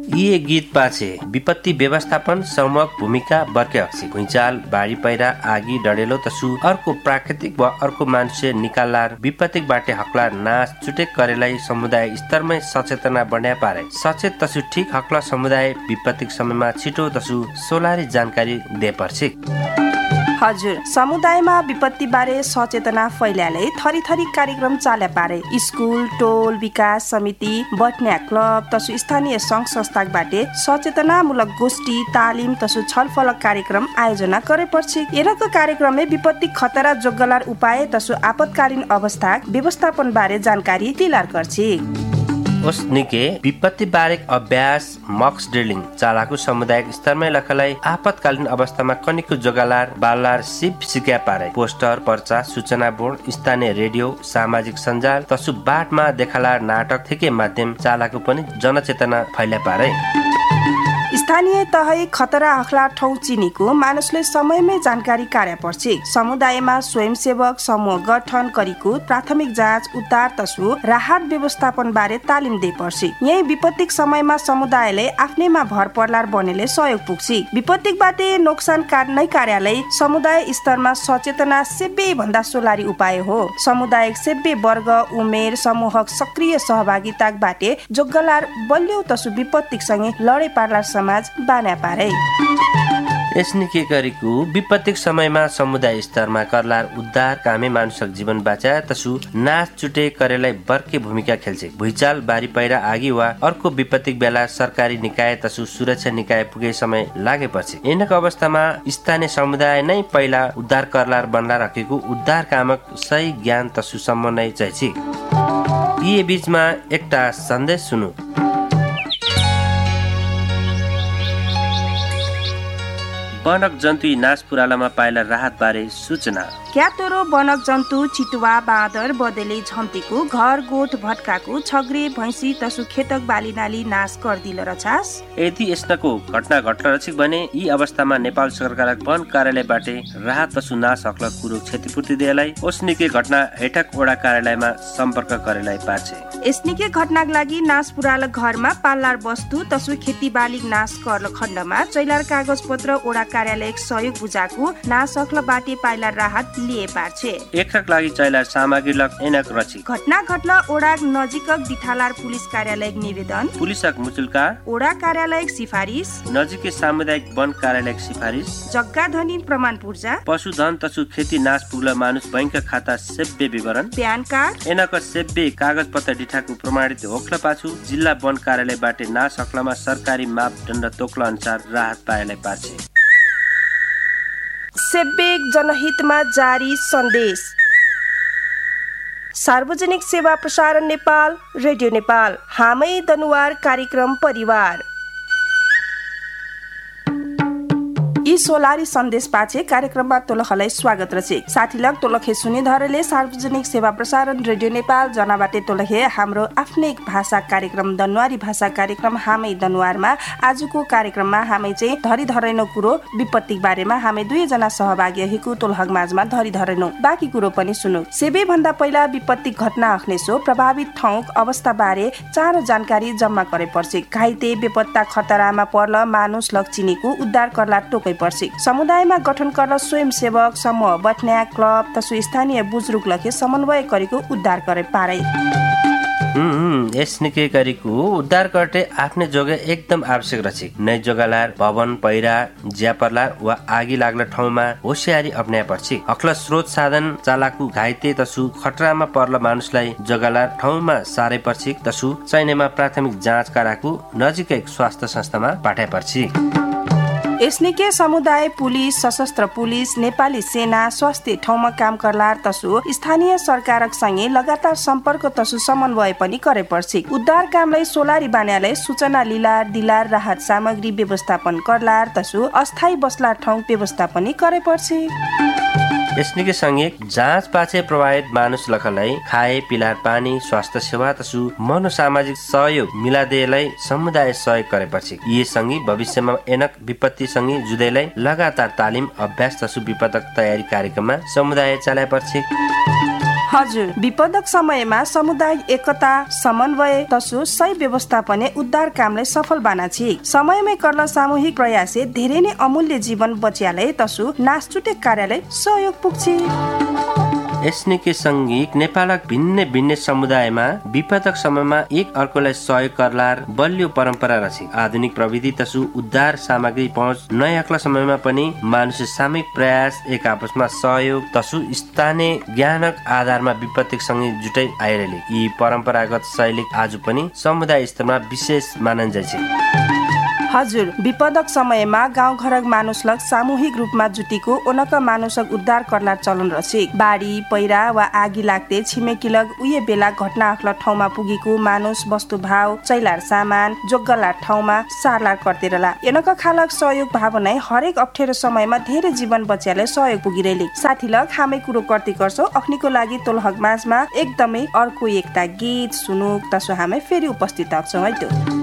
यी गीत पाछे विपत्ति व्यवस्थापन समूहक भूमिका बर्के भुइँचाल बाढी पहिरा आगी डढेलो तसु अर्को प्राकृतिक वा अर्को मान्छे निकाल्लार विपत्तिक बाटे हकलार नाश चुटेक करेलाई समुदाय स्तरमै सचेतना बन्या पारे सचेत तसु ठीक हकला समुदाय विपत्तिक समयमा छिटो तसु सोलारी जानकारी दे पर्छ। हजुर, समुदायमा विपत्ति बारे सचेतना फैल्याले थरी थरी कार्यक्रम चाल्या पारे स्कुल टोल विकास समिति बटन्या क्लब तसु स्थानीय संघ संस्थाबाट सचेतनामूलक गोष्ठी तालिम तसु छलफल कार्यक्रम आयोजना करे पर्छ। एरको कार्यक्रमले विपत्ति खतरा जोग्गलार उपाय तसु आपतकालीन अवस्था व्यवस्थापन बारे जानकारी दिलार गर्छ। ओस्निके विपत्ति बारे अभ्यास मक्स ड्रिलिङ चालाको सामुदायिक स्तरमै लखलाई आपतकालीन अवस्थामा कनिको जोगालार बालार सिप सिक्या पारे पोस्टर पर्चा सूचना बोर्ड स्थानीय रेडियो सामाजिक सञ्जाल तसु बाटमा देखालार नाटक थिके माध्यम चालाको पनि जनचेतना फैल्या पारे। स्थानीय तहै खतरा हखला ठाउँ चिनीको मानिसले समयमै जानकारी कार्य पर्छ। समुदायमा स्वयंसेवक समूह गठन करिको प्राथमिक जाँच उद्धार तसु राहत व्यवस्थापन बारे तालिम दे पर्छ। यही विपत्तिक समयमा समुदायले आफ्नैमा भर पर्लार बनेले सहयोग पुग्छ। विपत्तिकबाट नोक्सान काट्नै कार्यालय समुदाय स्तरमा सचेतना सेब्बे भन्दा सोलारी उपाय हो। समुदायिक सेब्बे वर्ग उमेर समूहक सक्रिय सहभागिताबाट जोग्गलार बलियो तसु विपत्तिक सँगै लडे पार्लार समाज बान्या पारे। यसले के गरेको विपत्तिक समयमा समुदाय स्तरमा करलार उद्धार कामे मानुषक जीवन बचाए तसु नाश चुटे करेलाई बर्के भूमिका खेल्छ। भुइँचाल बारी पहिरा आगी वा अर्को विपत्तिक बेला सरकारी निकाय तसु सुरक्षा निकाय पुगे समय लागेपछि एनक अवस्थामा स्थानीय समुदाय नै पहिला उद्धार करलार बन्ला राखेको उद्धार कामक सही ज्ञान तसु समन्वय चाहिन्छ। यी बीचमा एकटा सन्देश सुनु। वनक जन्तु नाश पुरालामा पाइला राहत बारे सूचना। क्या तोरो वनक जन्तु चितुवा बाँदर बदेले झम्टेको घर गोठ भट्काको छग्रे भैँसी तसु खेतक बाली नाली नाश गरिदिल रछास। यदि यस्ताको घटना घट्न रछिक भने यी अवस्थामा नेपाल सरकारक वन कार्यालयबाट राहत तसु नाश हकला कुरो क्षतिपूर्ति दिएलाई ओस्निके घटना हेटक ओडा कार्यालयमा सम्पर्क गरेलाई पाछे। यसनिके घटनाको लागि नाश पुराल घरमा पाल्लार वस्तु तसु खेतीबाली नाश गर्न खण्डमा चैलार कागज पत्र ओडा कार्यालय सहयोग बुझाको नाश हकला बाटे पाइलार राहत लिए पार्छ। एकक लागि चैलार सामग्री लग एनक रछि घटना घटला ओडा नजिकक बिठालार पुलिस कार्यालय निवेदन पुलिसक मुचुल्का ओडा कार्यालय सिफारिस नजिकै सामुदायिक वन कार्यालय सिफारिस जग्गा धनी प्रमाण पूर्जा पशुधन तसु खेती नाश पुग्ला मानुष बैंक खाता सेब्बे विवरण प्यान कार्ड एनक सेब्बे कागज पत्र डिठाको प्रमाणित होक्ला पाछु जिल्ला वन कार्यालयबाट नाश हकलामा सरकारी मापदण्ड तोक्ला अनुसार राहत पाएलाई पार्छ। सेब्बे जनहितमा जारी सन्देश। सार्वजनिक सेवा प्रसारण नेपाल रेडियो नेपाल हामै दनुवार कार्यक्रम परिवार यी सोलारी सन्देश पाछे कार्यक्रममा तोलखलाई स्वागत रचे साथी लग तोलखे सुनि धरले सार्वजनिक सेवा प्रसारण रेडियो नेपाल जनाबाटे तोलखे हाम्रो आफ्नै भाषा कार्यक्रम दनुवारी भाषा कार्यक्रम हामै दनुवारमा आजको कार्यक्रममा हामी चाहिँ धरी धरेनो कुरो विपत्तिक बारेमा हामी दुई जना सहभागी हेकु तोलहग माझमा धरी धरेनो बाँकी कुरो पनि सुनु। सेबे भन्दा पहिला विपत्तिक घटना अख्नेसो प्रभावित ठाउँ अवस्था बारे चाँडो जानकारी जम्मा गरे पर्छ। घाइते बेपत्ता खतरामा पर्ल मानुष लग चिनीको उद्धार करला टोकै पर्छ। समुदायमा गठन गर्न स्वयंसेवक समूह बटन्या क्लब तसु स्थानीय बुजुर्ग लगे समन्वय गरेको उद्धार करे पारे। यसनिके गरेको उद्धार गर्टे आफ्नै जोगे एकदम आवश्यक रछि। नै जोगालार भवन पहिरा ज्यापरलार वा आगी लाग्ला ठाउँमा होशियारी अपनाए पर्छ। अक्ल स्रोत साधन चालाकु घाइते तसु खतरामा पर्ल मानुषलाई जोगालार ठाउँमा सारे पर्छ तसु चाहिनेमा प्राथमिक जाँच गराकु नजिकै स्वास्थ्य संस्थामा पाठाए पर्छ। यसनिके समुदाय पुलिस सशस्त्र पुलिस नेपाली सेना स्वास्थ्य ठाउँमा काम गर्लार तसु स्थानीय सरकारक सँगै लगातार सम्पर्क तसु समन्वय पनि गरे पर्छ। उद्धार कामलाई सोलारी बान्यालाई सूचना लिलार दिलार राहत सामग्री व्यवस्थापन करलार तसु अस्थायी बस्लार ठाउँ व्यवस्था पनि गरे पर्छ। यसनिके सँगै जाँच पाछे प्रभावित मानुष लखलाई खाए पिलार पानी स्वास्थ्य सेवा तसु मनोसामाजिक सहयोग मिलादेलाई समुदाय सहयोग गरेपछि यी सँगै भविष्यमा एनक विपत्ति सँगै जुदैलाई लगातार तालिम अभ्यास तसु विपदक तयारी कार्यक्रममा समुदाय चलाएपछि हजुर, विपदक समयमा सामुदायिक एकता समन्वय तसु सही व्यवस्थापन उद्धार कामलाई सफल बना छी। समयमै कर्ल सामूहिक प्रयासले धेरै नै अमूल्य जीवन बच्याले तसु नासचुटे कार्यालय सहयोग पुग्छ। एसनिके सङ्गीत नेपालक भिन्न भिन्न समुदायमा विपदक समयमा एक अर्कोलाई सहयोग गर्लार बलियो परम्परा रहे। आधुनिक प्रविधि तसु उद्धार सामग्री पहुँच नयाँ समयमा पनि मानुष सामूहिक प्रयास एक आपसमा सहयोग तसु स्थानीय ज्ञानक आधारमा विपत्तिक सँगै जुटाइ आइरहले यी परम्परागत शैली आज पनि समुदाय स्तरमा विशेष मानिन्छ। हजुर, विपदक समयमा गाउँ घरक मानुषलक सामूहिक रूपमा जुटिको उनका मानुषक उद्धार कर्ला चलन रहे। बाढी पहिरा वा आगी लाग्दै छिमेकीलग उही बेला घटना अख्ला ठाउँमा पुगेको मानुष वस्तुभाव चैलार सामान जोग्गला ठाउँमा सारलार कर्तेरला एनका खालक सहयोग भावना हरेक अप्ठ्यारो समयमा धेरै जीवन बच्याले सहयोग पुगिरहेले। साथीलग हामै कुरो कर्ती गर्छौ अख्नीको लागि तोलहक माझमा एकदमै अर्को एकता गीत सुनुक तसो हामै फेरि उपस्थित छौँ है।